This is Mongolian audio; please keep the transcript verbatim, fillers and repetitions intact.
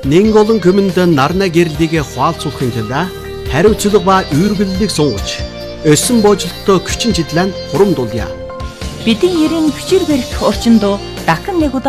Нэг олон хүмүнд нарна гэрлийг хуалцуулахын тулд хариуцлага ба үйргэллийг сунгаж, өсөн боожлолттой хүчин чиглэн хурамдуулъя. Бидний ерийн хүчээр барих орчинд дахин нэг удаа